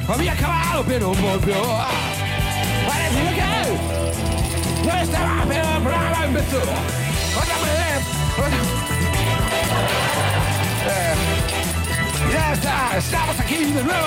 Había acabado, pero volvió. Parecía que no estaba, pero el programa empezó. Otra vez. Ya está, estamos aquí de nuevo.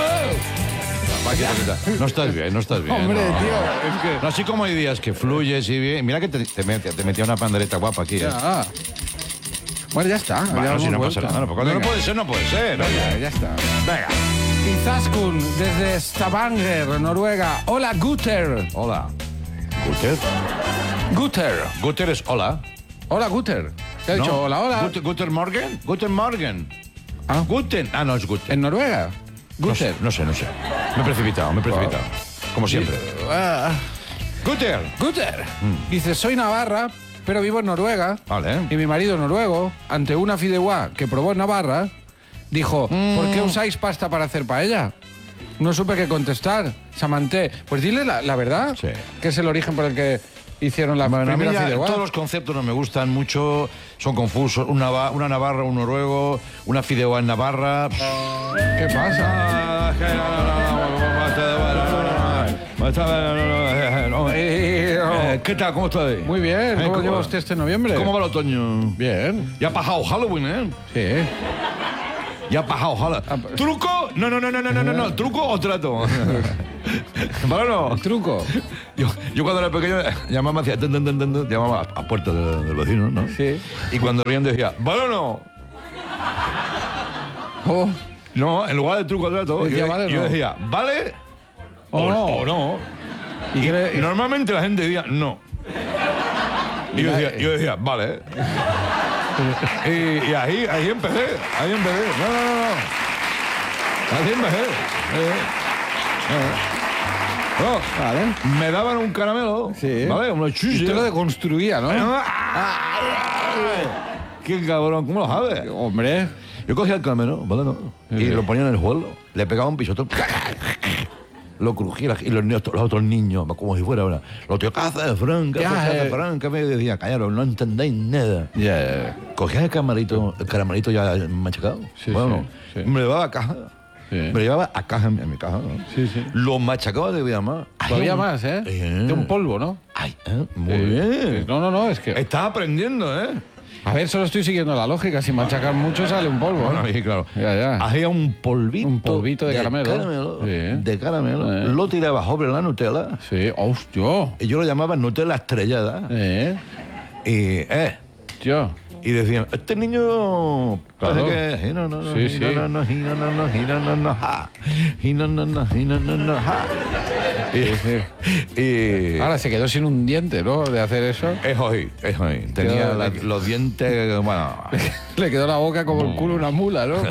No estás bien, no estás bien. Hombre, no. tío, es que... No, así como hay días que fluyes y bien. Mira que te metía una pandereta guapa aquí. Ya. Bueno, ya está. Bueno, si no pasa nada. No puede ser, no puede ser. Venga, ya está. Venga. Izaskun, desde Stavanger, Noruega. Hola, Guter. Hola. ¿Guter? Guter. Guter es hola. Hola, Guter. ¿Qué ha dicho? Hola, hola. Guten Morgen. Guten Morgen. Ah. Guten. Ah, no, es Guten. ¿En Noruega? Guter. No sé. Me he precipitado. Como siempre. Guter. Guter. Dice, soy navarra, pero vivo en Noruega. Vale. Y mi marido noruego, ante una fideuá que probó en Navarra, dijo, ¿por qué usáis pasta para hacer paella? No supe qué contestar. Samanté. Pues dile la verdad. Sí. Que es el origen por el que hicieron la Bueno, a mí primera ya fideuá. todos los conceptos no me gustan mucho, son confusos. Una navarra, un noruego, una fideuá en Navarra. ¿Qué pasa? ¿Qué tal? ¿Cómo estás? Muy bien. ¿Cómo ¿Cómo lleva va? usted este noviembre? ¿Cómo va el otoño? Bien. Ya ha pasado Halloween, ¿eh? Sí. Ya ha pasado Halloween. ¿Truco? No. ¿Truco o trato? Bueno, Truco. yo cuando era pequeño llamaba, hacía llamaba a puerta del vecino, ¿no? Sí. Y cuando rían decía, ¿vale o no? Oh. No, en lugar de truco o trato, Decía, ¿vale o yo no? decía, ¿vale O no. o no? ¿Y Y qué- normalmente la gente decía, no. Y yo decía, vale. Y ahí empecé. No. Así empecé. No, Vale. me daban un caramelo, Sí. ¿vale? Una Y chuche. usted lo deconstruía, ¿no? ¡Qué cabrón! ¿Cómo lo sabes? Hombre. Yo cogía el caramelo, ¿vale? ¿No? Y lo ponía en el suelo, le pegaba un pisotón, lo crujía y los otros niños, como si fuera una. Los tíos, ¿qué haces, Frank? ¿Qué haces, Frank? ¿Qué me decía? Callaros, no entendéis nada. Ya. Cogía el caramelito ya machacado. Sí, bueno, sí. me lo llevaba a caja. Sí. Me lo llevaba a caja en mi caja, ¿no? Sí, sí. Lo machacaba de más. Todavía más, ¿eh? Eh. De un polvo, ¿no? Ay, muy Sí. bien. No, es que... Estás aprendiendo, ¿eh? A ver, solo estoy siguiendo la lógica. Si machacan mucho sale un polvo. Bueno, ¿eh? sí, claro. Ya. Hacía un polvito. Un polvito de caramelo. Sí. De caramelo. Lo tiraba sobre la Nutella. Sí, hostia. Y yo lo llamaba Nutella estrellada. Tío. Y decían, este niño Claro. parece que... Sí. Y Ahora se quedó sin un diente, ¿no? De hacer eso. es hoy. Tenía los dientes, bueno, Le quedó la boca como el culo de una mula, ¿no?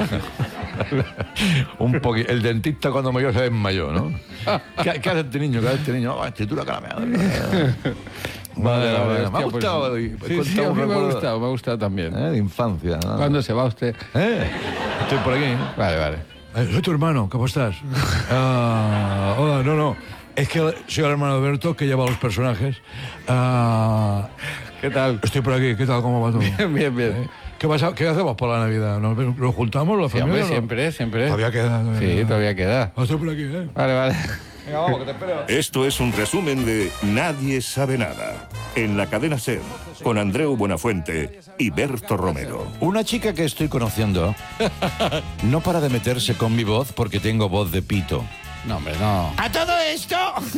un poquito. El dentista cuando me vio se desmayó, ¿no? ¿Qué hace este niño? Escritura caramelo. Vale. Me ha hostia, gustado pues, hoy. Sí, a mí me ha gustado también. De infancia, ¿no? ¿Cuándo se va usted? Estoy por aquí. Vale. Soy tu hermano, ¿cómo estás? Hola, no. Es que soy el hermano de Berto, que lleva los personajes. ¿Qué tal? Estoy por aquí, ¿qué tal? ¿Cómo va todo? Bien. ¿Qué hacemos por la Navidad? ¿Nos juntamos la Sí, familia? hombre, ¿no? siempre. Todavía queda. Sí, todavía queda. Estoy por aquí, ¿eh? Vale. Venga, vamos, que te espero. Esto es un resumen de Nadie sabe nada, en la cadena SER, con Andreu Buenafuente y Berto Romero. Una chica que estoy conociendo no para de meterse con mi voz porque tengo voz de pito. No, hombre, no. ¡A todo esto!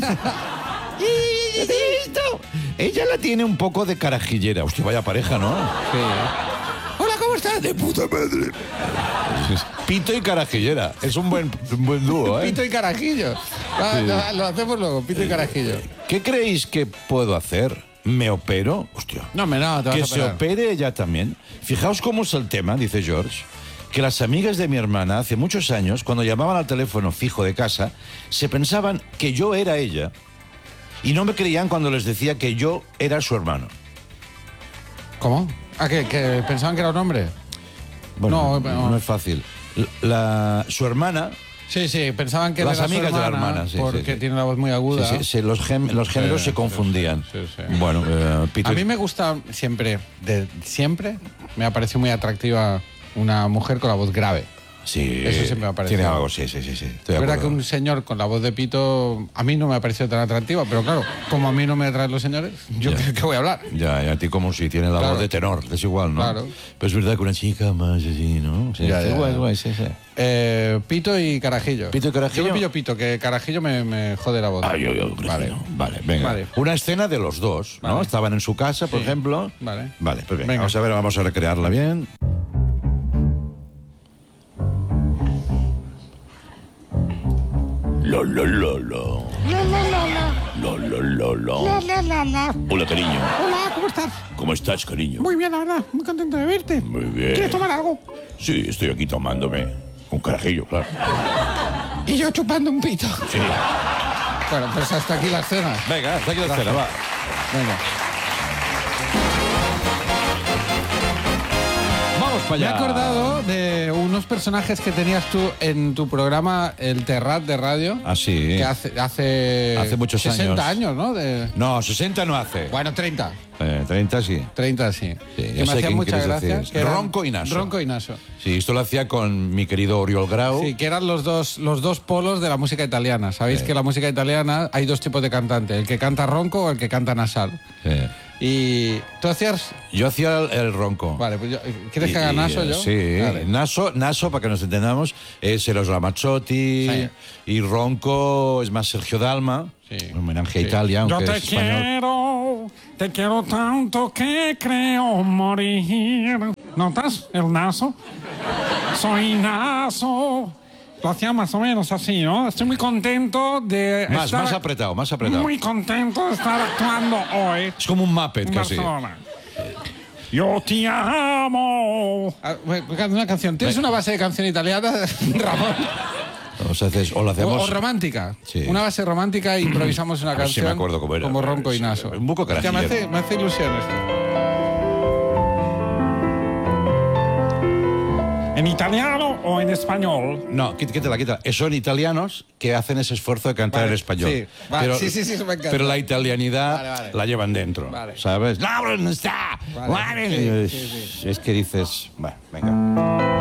Ella la tiene un poco de carajillera. Hostia, vaya pareja, ¿no? Sí. Hola, ¿cómo estás? De puta madre. Pito y carajillera. Es un buen dúo, ¿eh? Pito y carajillo. Lo hacemos luego, pito y carajillo. ¿Qué creéis que puedo hacer? ¿Me opero? Hostia. No, hombre, no, te vas Que a se operar. opere ella también. Fijaos cómo es el tema, dice George, que las amigas de mi hermana hace muchos años, cuando llamaban al teléfono fijo de casa, se pensaban que yo era ella y no me creían cuando les decía que yo era su hermano. ¿Cómo? ¿Que pensaban que era un hombre? Bueno, No, no es fácil. Su hermana... Sí, pensaban que Las era su amigas de la hermana, hermana, sí, porque sí. tiene la voz muy aguda. los géneros se confundían. sí. Bueno, Peter... A mí me gusta siempre me ha parecido muy atractiva una mujer con la voz grave. Sí, Eso siempre me ha parecido. tiene algo, sí. Estoy de Es verdad que acuerdo. un señor con la voz de pito a mí no me ha parecido tan atractiva, pero claro, como a mí no me atraen los señores, yo Ya. ¿qué voy a hablar? Ya, y a ti como si tiene la Claro. voz de tenor, es igual, ¿no? Claro. Pero es verdad que una chica más así, ¿no? Sí, Ya, está ya, guay, ya. guay, sí. Pito y Carajillo. ¿Pito y Carajillo? Yo me pillo Pito, que Carajillo me jode la voz. Vale, venga. Vale. Una escena de los dos, ¿no? Vale. Estaban en su casa, por Sí. ejemplo. Vale. Vale, pues venga, Venga. vamos a recrearla bien. Lo. Hola, cariño. Hola, ¿cómo estás? ¿Cómo estás, cariño? Muy bien, la verdad. Muy contento de verte. Muy bien. ¿Quieres tomar algo? Sí, estoy aquí tomándome un carajillo, claro. Y yo chupando un pito. Sí. Bueno, pues hasta aquí la escena. Venga, hasta aquí la escena, va. Venga. Vamos para Me he allá. acordado de unos personajes que tenías tú en tu programa El Terrat de radio. Ah, sí. Que hace muchos 60 años. años, ¿no? No, 60 no hace. Bueno, 30. 30 sí. 30 sí. Sí, Que ya me sé hacían quién mucha quieres gracia. decir. que eran- Ronco y Naso. Ronco y Naso. Sí, esto lo hacía con mi querido Oriol Grau. Sí, que eran los dos polos de la música italiana. Sabéis que en la música italiana hay dos tipos de cantante, el que canta ronco o el que canta nasal. Sí. Y tú hacías... Yo hacía el ronco. Vale, pues ¿quieres que haga Naso yo? Sí, Vale. Naso, para que nos entendamos, es Eros Ramazzotti. Sí. Y ronco es más Sergio Dalma. Sí. Un homenaje a Sí. Italia, Yo aunque te es español. te quiero tanto que creo morir. ¿Notas el naso? Soy naso. Lo hacía más o menos así, ¿no? Estoy muy contento de Más estar... apretado. Muy contento de estar actuando hoy Es como un Muppet en casi. Barcelona. Yo te amo. Ah, una canción. ¿Tienes una base de canción italiana, Ramón? O lo hacemos. O romántica. Sí. Una base romántica e improvisamos una A ver si canción. me acuerdo cómo era. Como ronco y naso. Un poco Es que me carajillero. hace ilusión esto. ¿En italiano o en español? No, quítala. Son italianos que hacen ese esfuerzo de cantar Vale, en español. sí, vale, sí, eso me encanta. Pero la italianidad Vale. la llevan dentro, Vale. ¿sabes? ¡No está! Vale, sí, sí. Es que dices... Bueno, venga.